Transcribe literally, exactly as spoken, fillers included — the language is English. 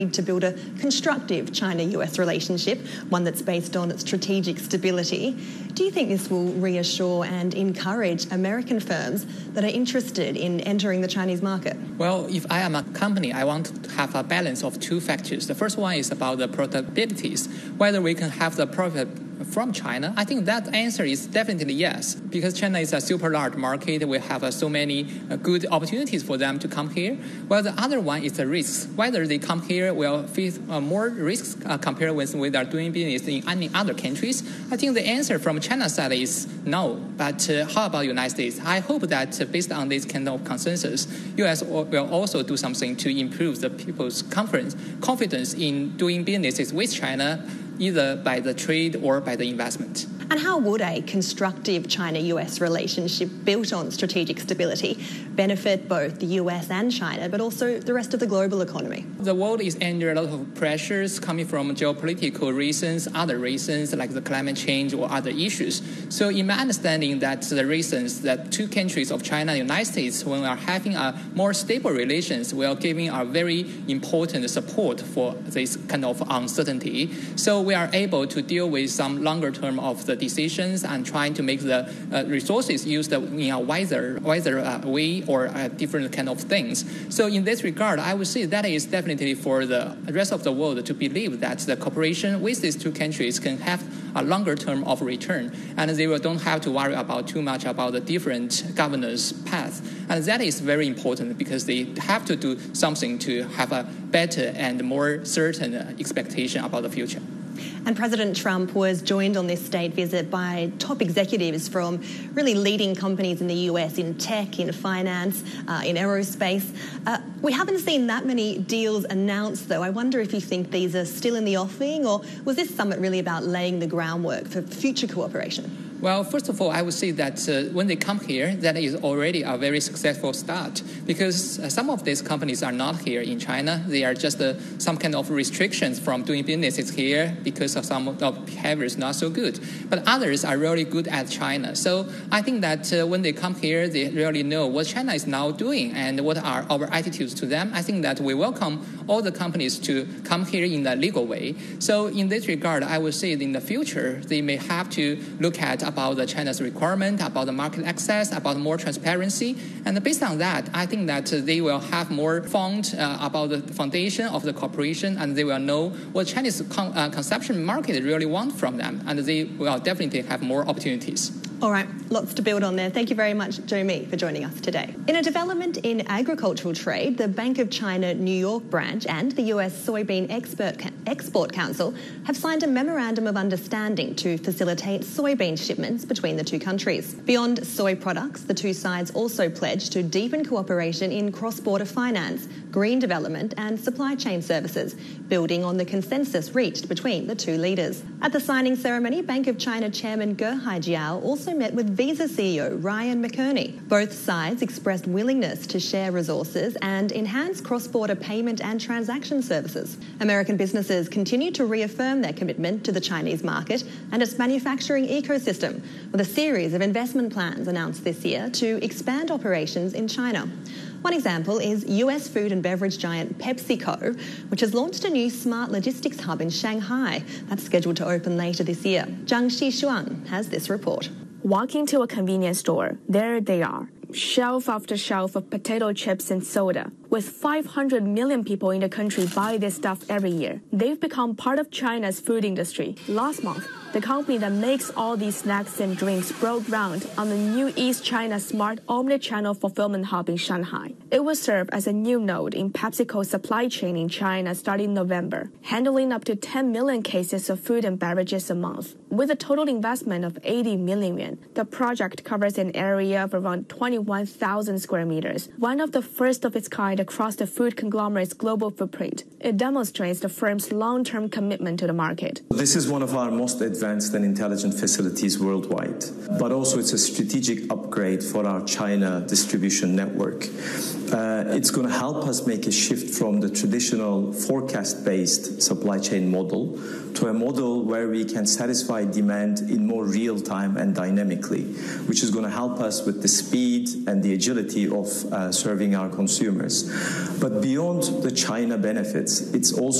to build a constructive China-U S relationship, one that's based on strategic stability. Do you think this will reassure and encourage American firms that are interested in entering the Chinese market? Well, if I am a company, I want to have a balance of two factors. The first one is about the profitabilities, whether we can have the profit from China. I think that answer is definitely yes, because China is a super large market. We have uh, so many uh, good opportunities for them to come here. Well, the other one is the risks. Whether they come here will face uh, more risks uh, compared with when they are doing business in any other countries. I think the answer from China's side is no. But uh, how about United States? I hope that uh, based on this kind of consensus, U S will also do something to improve the people's confidence, confidence in doing businesses with China, either by the trade or by the investment. And how would a constructive China-U S relationship built on strategic stability benefit both the U S and China, but also the rest of the global economy? The world is under a lot of pressures coming from geopolitical reasons, other reasons like the climate change or other issues. So in my understanding that the reasons that two countries of China and the United States, when we are having a more stable relations, we are giving a very important support for this kind of uncertainty. So we are able to deal with some longer term of the decisions and trying to make the uh, resources used in a wiser, wiser uh, way or uh, different kind of things. So in this regard, I would say that is definitely for the rest of the world to believe that the cooperation with these two countries can have a longer term of return, and they will don't have to worry about too much about the different governance paths. And that is very important because they have to do something to have a better and more certain expectation about the future. And President Trump was joined on this state visit by top executives from really leading companies in the U S in tech, in finance, uh, in aerospace. Uh, we haven't seen that many deals announced, though. I wonder if you think these are still in the offing, or was this summit really about laying the groundwork for future cooperation? Well, first of all, I would say that uh, when they come here, that is already a very successful start because uh, some of these companies are not here in China. They are just uh, some kind of restrictions from doing businesses here because of some of the behavior is not so good. But others are really good at China. So I think that uh, when they come here, they really know what China is now doing and what are our attitudes to them. I think that we welcome all the companies to come here in a legal way. So in this regard, I would say that in the future, they may have to look at about the China's requirement, about the market access, about more transparency. And based on that, I think that they will have more fund uh, about the foundation of the corporation, and they will know what Chinese con- uh, consumption market really want from them, and they will definitely have more opportunities. All right, lots to build on there. Thank you very much, Zhou Mi, for joining us today. In a development in agricultural trade, the Bank of China New York branch and the U S Soybean Expert Export Council have signed a memorandum of understanding to facilitate soybean shipments between the two countries. Beyond soy products, the two sides also pledged to deepen cooperation in cross-border finance, green development and supply chain services, building on the consensus reached between the two leaders. At the signing ceremony, Bank of China Chairman Ge Haijiao also met with Visa C E O Ryan McKerney. Both sides expressed willingness to share resources and enhance cross-border payment and transaction services. American businesses continue to reaffirm their commitment to the Chinese market and its manufacturing ecosystem, with a series of investment plans announced this year to expand operations in China. One example is U S food and beverage giant PepsiCo, which has launched a new smart logistics hub in Shanghai that's scheduled to open later this year. Zhang Xishuan has this report. Walking to a convenience store, there they are, shelf after shelf of potato chips and soda. With five hundred million people in the country buy this stuff every year, they've become part of China's food industry. Last month, the company that makes all these snacks and drinks broke ground on the new East China Smart Omnichannel Fulfillment Hub in Shanghai. It will serve as a new node in PepsiCo's supply chain in China starting November, handling up to ten million cases of food and beverages a month. With a total investment of eighty million yuan, the project covers an area of around twenty-one thousand square meters, one of the first of its kind across the food conglomerate's global footprint. It demonstrates the firm's long-term commitment to the market. This is one of our most advanced and intelligent facilities worldwide, but also it's a strategic upgrade for our China distribution network. Uh, it's going to help us make a shift from the traditional forecast-based supply chain model to a model where we can satisfy demand in more real time and dynamically, which is going to help us with the speed and the agility of uh, serving our consumers. But beyond the China benefits, it's also